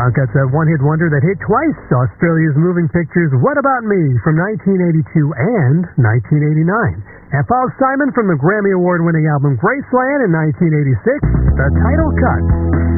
Now got that one-hit wonder that hit twice, Australia's moving pictures What About Me from 1982 and 1989. And Paul Simon from the Grammy Award-winning album Graceland in 1986, the title cut.